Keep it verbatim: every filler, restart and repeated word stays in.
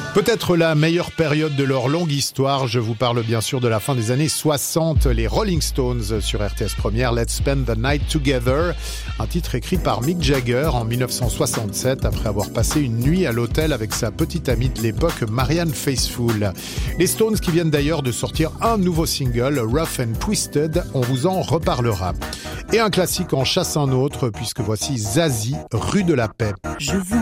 Peut-être la meilleure période de leur longue histoire, je vous parle bien sûr de la fin des années soixante, les Rolling Stones sur R T S Première, Let's Spend the Night Together, un titre écrit par Mick Jagger en dix-neuf cent soixante-sept après avoir passé une nuit à l'hôtel avec sa petite amie de l'époque, Marianne Faithfull. Les Stones qui viennent d'ailleurs de sortir un nouveau single, Rough and Twisted, on vous en reparlera. Et un classique en chasse un autre puisque voici Zazie, Rue de la Paix. Je vous